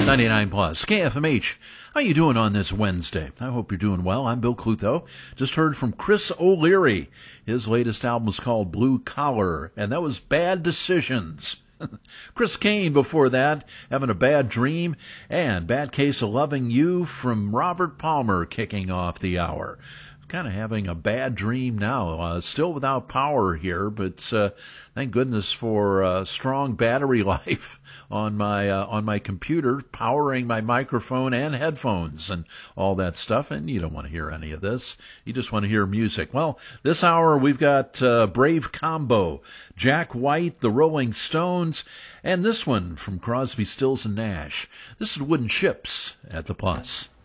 99 plus KFMH. How you doing on this Wednesday? I hope you're doing well. I'm Bill Clutho. Just heard from Chris O'Leary. His latest album is called Blue Collar, and that was Bad Decisions. Chris Kane before that, Having a Bad Dream, and Bad Case of Loving You from Robert Palmer kicking off the hour. Kind of having a bad dream now. Still without power here, but thank goodness for strong battery life on my computer, powering my microphone and headphones and all that stuff. And you don't want to hear any of this. You just want to hear music. Well, this hour we've got Brave Combo, Jack White, the Rolling Stones, and this one from Crosby, Stills and Nash. This is Wooden Ships at the Plus.